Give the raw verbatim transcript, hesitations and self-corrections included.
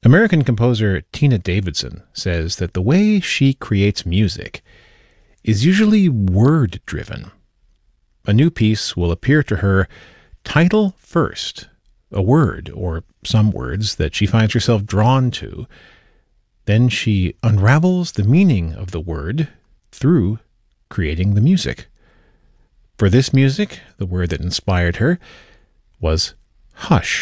American composer Tina Davidson says that the way she creates music is usually word-driven. A new piece will appear to her title first, a word or some words that she finds herself drawn to. Then she unravels the meaning of the word through creating the music. For this music, the word that inspired her was hush.